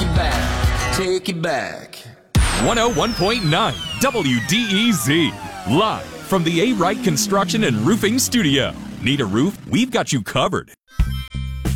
it back, take it back. 101.9 WDEZ. Live from the A. Wright Construction and Roofing Studio. Need a roof? We've got you covered.